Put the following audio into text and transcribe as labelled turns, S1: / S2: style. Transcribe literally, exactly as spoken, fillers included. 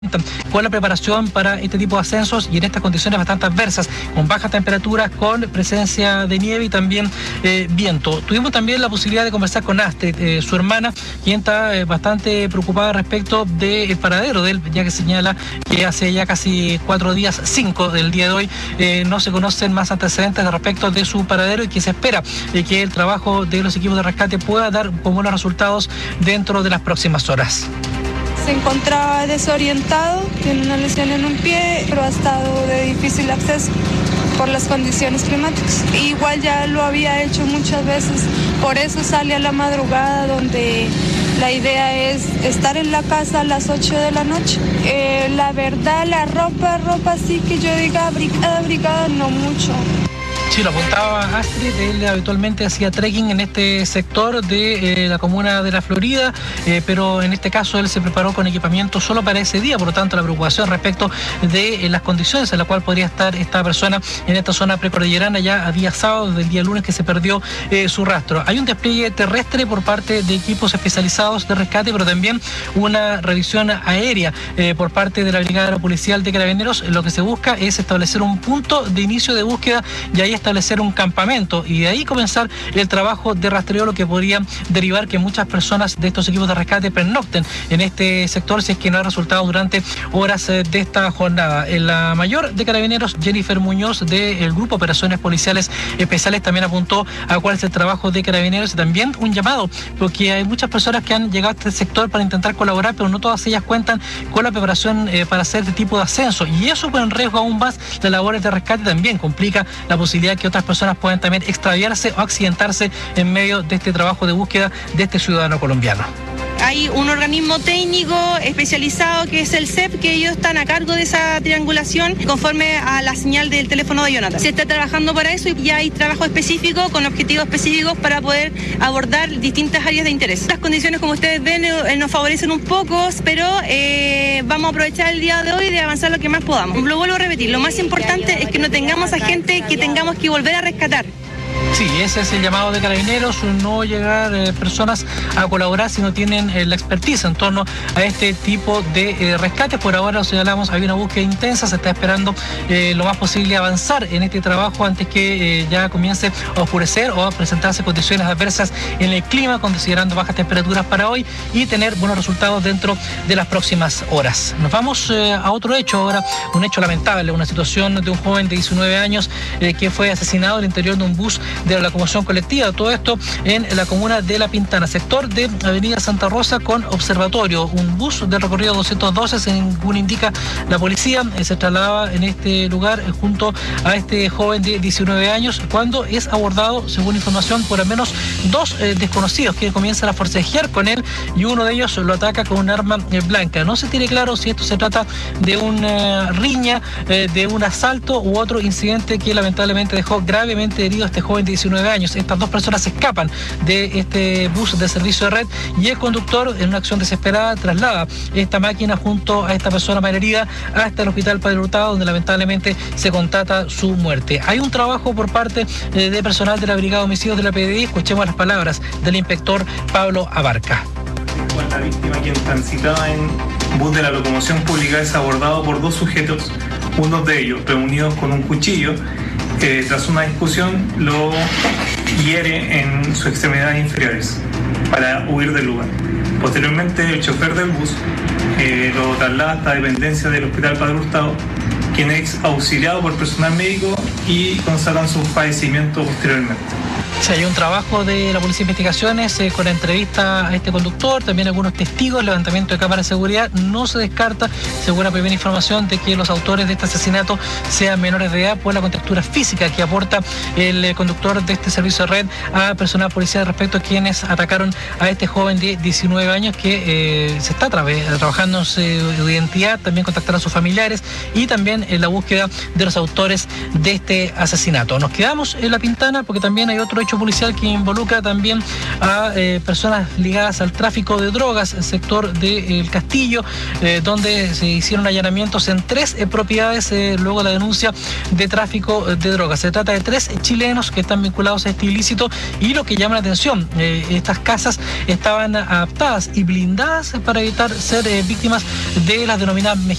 S1: con la preparación para este tipo de ascensos y en estas condiciones bastante adversas, con bajas temperaturas, con presencia de nieve y también eh, viento. Tuvimos también la posibilidad de conversar con Astrid, eh, su hermana, quien está eh, bastante preocupada respecto del paradero de él, ya que señala que hace ya casi cuatro días, cinco del día de hoy, eh, no se conocen más antecedentes respecto de su paradero y que se espera eh, que el trabajo de los equipos de rescate pueda dar buenos resultados dentro de las próximas horas.
S2: Se encontraba desorientado, tiene una lesión en un pie, pero ha estado de difícil acceso por las condiciones climáticas. Igual ya lo había hecho muchas veces, por eso sale a la madrugada, donde la idea es estar en la casa a las ocho de la noche. Eh, la verdad, la ropa, ropa sí que yo diga abrigada, abrigada, no mucho.
S1: Sí, lo apuntaba Astrid, él habitualmente hacía trekking en este sector de eh, la comuna de La Florida, eh, pero en este caso él se preparó con equipamiento solo para ese día, por lo tanto la preocupación respecto de eh, las condiciones en las cuales podría estar esta persona en esta zona precordillerana ya a día sábado, del día lunes que se perdió eh, su rastro. Hay un despliegue terrestre por parte de equipos especializados de rescate, pero también una revisión aérea eh, por parte de la Brigada Policial de Carabineros. Lo que se busca es establecer un punto de inicio de búsqueda y ahí establecer un campamento y de ahí comenzar el trabajo de rastreo, lo que podría derivar que muchas personas de estos equipos de rescate pernocten en este sector si es que no ha resultado durante horas de esta jornada. En la mayor de Carabineros, Jennifer Muñoz, del Grupo Operaciones Policiales Especiales, también apuntó a cuál es el trabajo de Carabineros y también un llamado, porque hay muchas personas que han llegado a este sector para intentar colaborar, pero no todas ellas cuentan con la preparación eh, para hacer este tipo de ascenso, y eso pone en riesgo aún más las labores de rescate. También complica la posibilidad que otras personas puedan también extraviarse o accidentarse en medio de este trabajo de búsqueda de este ciudadano colombiano.
S3: Hay un organismo técnico especializado que es el C E P, que ellos están a cargo de esa triangulación conforme a la señal del teléfono de Jonathan. Se está trabajando para eso y ya hay trabajo específico con objetivos específicos para poder abordar distintas áreas de interés. Las condiciones, como ustedes ven, eh, nos favorecen un poco, pero eh, vamos a aprovechar el día de hoy de avanzar lo que más podamos. Lo vuelvo a repetir, lo más importante es que no tengamos a gente que tengamos que volver a rescatar.
S1: Sí, ese es el llamado de Carabineros, no llegar eh, personas a colaborar si no tienen eh, la expertise en torno a este tipo de eh, rescates. Por ahora, lo señalamos, hay una búsqueda intensa, se está esperando eh, lo más posible avanzar en este trabajo antes que eh, ya comience a oscurecer o a presentarse condiciones adversas en el clima, considerando bajas temperaturas para hoy, y tener buenos resultados dentro de las próximas horas. Nos vamos eh, a otro hecho ahora, un hecho lamentable, una situación de un joven de diecinueve años eh, que fue asesinado al interior de un bus de la locomoción colectiva. Todo esto en la comuna de La Pintana, sector de Avenida Santa Rosa con Observatorio. Un bus de recorrido doscientos doce, según indica la policía, se trasladaba en este lugar junto a este joven de diecinueve años cuando es abordado, según información, por al menos dos eh, desconocidos que comienzan a forcejear con él y uno de ellos lo ataca con un arma eh, blanca. No se tiene claro si esto se trata de una eh, riña, eh, de un asalto u otro incidente que lamentablemente dejó gravemente herido a este joven de diecinueve años. Estas dos personas escapan de este bus de servicio de red y el conductor, en una acción desesperada, traslada esta máquina junto a esta persona malherida hasta el hospital Padre Hurtado, donde lamentablemente se constata su muerte. Hay un trabajo por parte eh, de personal de la Brigada de Homicidios de la P D I. Escuchemos las palabras del inspector Pablo Abarca.
S4: La víctima, quien transitaba en bus de la locomoción pública, es abordado por dos sujetos, uno de ellos reunidos con un cuchillo. Eh, tras una discusión lo hiere en sus extremidades inferiores para huir del lugar. Posteriormente, el chofer del bus eh, lo traslada hasta dependencia del hospital Padre Hurtado, quien es auxiliado por personal médico y constatan su fallecimiento posteriormente.
S1: Sí, hay un trabajo de la Policía de Investigaciones eh, con la entrevista a este conductor, también algunos testigos, levantamiento de cámaras de seguridad. No se descarta, según la primera información, de que los autores de este asesinato sean menores de edad por la contextura física que aporta el eh, conductor de este servicio de red a personal policial respecto a quienes atacaron a este joven de diecinueve años que eh, se está tra- trabajando en su identidad, también contactar a sus familiares y también en la búsqueda de los autores de este asesinato. Nos quedamos en La Pintana porque también hay otro hecho hecho policial que involucra también a eh, personas ligadas al tráfico de drogas, el sector del Castillo, eh, donde se hicieron allanamientos en tres eh, propiedades eh, luego de la denuncia de tráfico de drogas. Se trata de tres chilenos que están vinculados a este ilícito y lo que llama la atención, eh, estas casas estaban adaptadas y blindadas para evitar ser eh, víctimas de las denominadas